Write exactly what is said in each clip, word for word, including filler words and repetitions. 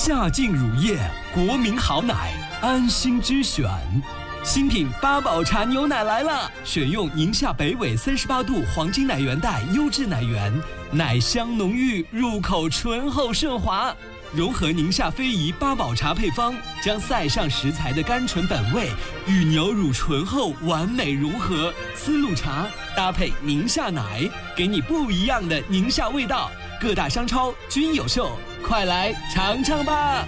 夏净乳业，国民好奶，安心之选。新品八宝茶牛奶来了，选用宁夏北纬三十八度黄金奶源带优质奶源，奶香浓郁，入口醇厚顺滑。融合宁夏非遗八宝茶配方，将塞上食材的甘醇本味与牛乳醇厚完美融合，丝路茶搭配宁夏奶，给你不一样的宁夏味道。各大商超均有售，快来尝尝吧！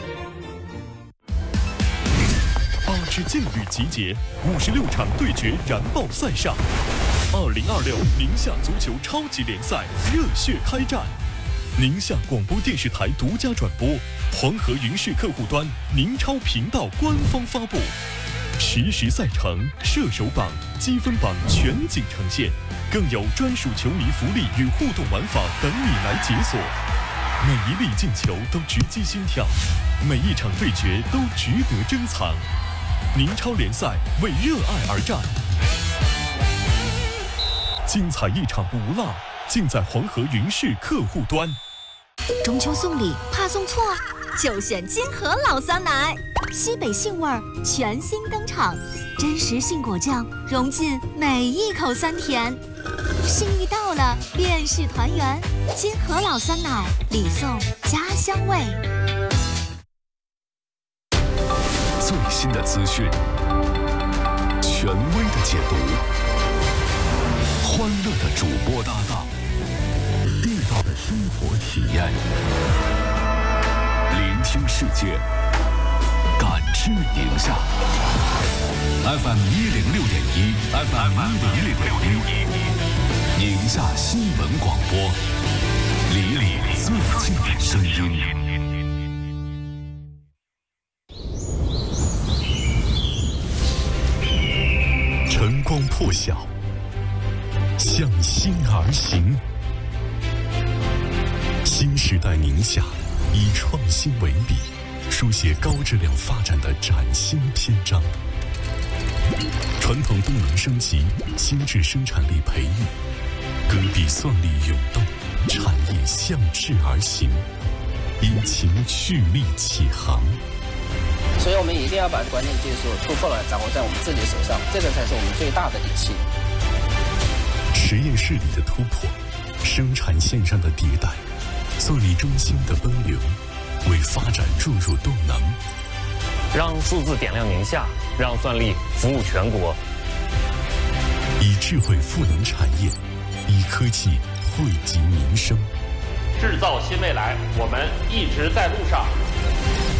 八支劲旅集结，五十六场对决燃爆赛上。二零二六宁夏足球超级联赛热血开战。宁夏广播电视台独家转播，黄河云视客户端、宁超频道官方发布，实时赛程、射手榜、积分榜全景呈现，更有专属球迷福利与互动玩法等你来解锁。每一粒进球都直击心跳，每一场对决都值得珍藏。宁超联赛为热爱而战，精彩一场不落，尽在黄河云视客户端。 中秋送礼怕送错，就选金河老酸奶，西北杏味儿全新登场，真实杏果酱融进每一口酸甜，心意到了便是团圆。金河老酸奶，礼送家乡味。 最新的资讯，权威的解读，欢乐的主播搭档，地道的生活体验，聆听世界，感知宁夏。F M 一零六点一 ，F M 一零六点一，宁夏新闻广播，离你最近的声音。晨光破晓，向心而行。新时代宁夏以创新为笔，书写高质量发展的崭新篇章。传统动能升级，新质生产力培育，戈壁算力涌动，产业向志而行，引擎蓄力起航。 所以我们一定要把关键技术突破了掌握在我们自己手上，这个才是我们最大的底气。 实验室里的突破，生产线上的迭代，算力中心的奔流，为发展注入动能。 让数字点亮宁夏，让算力服务全国。 以智慧赋能产业，以科技惠及民生。 制造新未来，我们一直在路上。